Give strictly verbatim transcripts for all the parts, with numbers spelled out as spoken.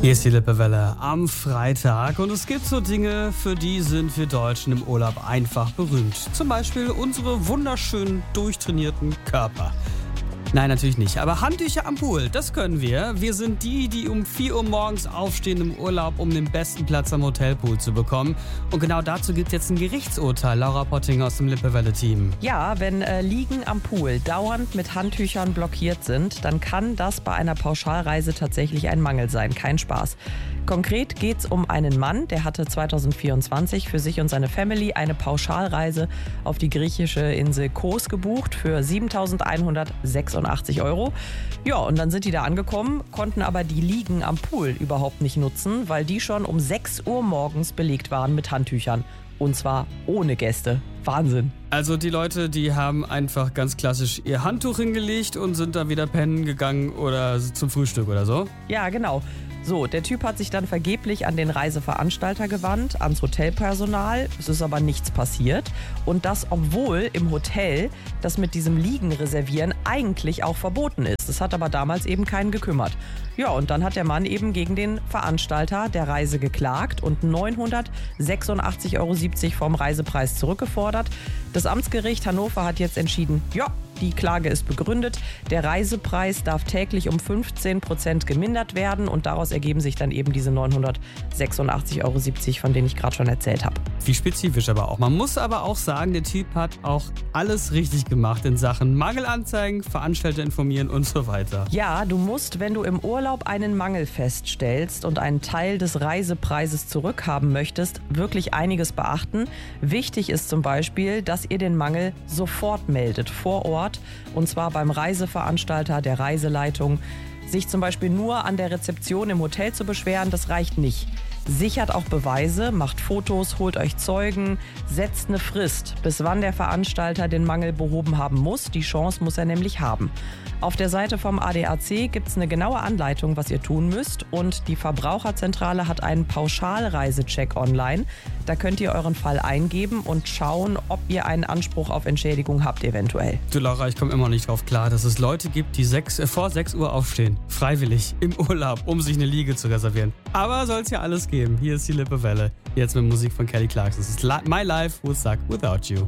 Hier ist die Lippewelle am Freitag und es gibt so Dinge, für die sind wir Deutschen im Urlaub einfach berühmt. Zum Beispiel unsere wunderschönen, durchtrainierten Körper. Nein, natürlich nicht. Aber Handtücher am Pool, das können wir. Wir sind die, die um vier Uhr morgens aufstehen im Urlaub, um den besten Platz am Hotelpool zu bekommen. Und genau dazu gibt es jetzt ein Gerichtsurteil. Laura Potting aus dem Lippewelle-Team. Ja, wenn äh, Liegen am Pool dauernd mit Handtüchern blockiert sind, dann kann das bei einer Pauschalreise tatsächlich ein Mangel sein. Kein Spaß. Konkret geht es um einen Mann, der hatte zweitausendvierundzwanzig für sich und seine Family eine Pauschalreise auf die griechische Insel Kos gebucht für siebentausendeinhundertsechsundachtzig Euro. Ja, und dann sind die da angekommen, konnten aber die Liegen am Pool überhaupt nicht nutzen, weil die schon um sechs Uhr morgens belegt waren mit Handtüchern. Und zwar ohne Gäste. Wahnsinn. Also die Leute, die haben einfach ganz klassisch ihr Handtuch hingelegt und sind dann wieder pennen gegangen oder zum Frühstück oder so? Ja, genau. So, der Typ hat sich dann vergeblich an den Reiseveranstalter gewandt, ans Hotelpersonal. Es ist aber nichts passiert. Und das, obwohl im Hotel das mit diesem Liegen reservieren eigentlich auch verboten ist. Das hat aber damals eben keinen gekümmert. Ja, und dann hat der Mann eben gegen den Veranstalter der Reise geklagt und neunhundertsechsundachtzig Euro siebzig vom Reisepreis zurückgefordert. Das Amtsgericht Hannover hat jetzt entschieden, ja, die Klage ist begründet. Der Reisepreis darf täglich um fünfzehn Prozent gemindert werden und daraus ergeben sich dann eben diese neunhundertsechsundachtzig Euro siebzig, von denen ich gerade schon erzählt habe. Wie spezifisch aber auch. Man muss aber auch sagen, der Typ hat auch alles richtig gemacht in Sachen Mangelanzeigen, Veranstalter informieren und so weiter. Ja, du musst, wenn du im Urlaub einen Mangel feststellst und einen Teil des Reisepreises zurückhaben möchtest, wirklich einiges beachten. Wichtig ist zum Beispiel, dass ihr den Mangel sofort meldet, vor Ort, und zwar beim Reiseveranstalter, der Reiseleitung. Sich zum Beispiel nur an der Rezeption im Hotel zu beschweren, das reicht nicht. Sichert auch Beweise, macht Fotos, holt euch Zeugen, setzt eine Frist, bis wann der Veranstalter den Mangel behoben haben muss. Die Chance muss er nämlich haben. Auf der Seite vom A D A C gibt es eine genaue Anleitung, was ihr tun müsst. Und die Verbraucherzentrale hat einen Pauschalreisecheck online. Da könnt ihr euren Fall eingeben und schauen, ob ihr einen Anspruch auf Entschädigung habt eventuell. Du Laura, ich komme immer nicht drauf klar, dass es Leute gibt, die sechs, äh, vor sechs Uhr aufstehen. Freiwillig, im Urlaub, um sich eine Liege zu reservieren. Aber soll es ja alles geben. Hier ist die Lippewelle. Jetzt mit Musik von Kelly Clarkson. Das ist My Life Would Suck Without You.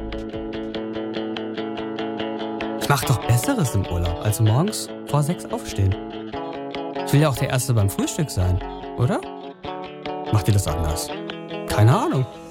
Ich mach doch Besseres im Urlaub, als morgens vor sechs aufstehen. Ich will ja auch der Erste beim Frühstück sein, oder? Macht ihr das anders? Keine Ahnung.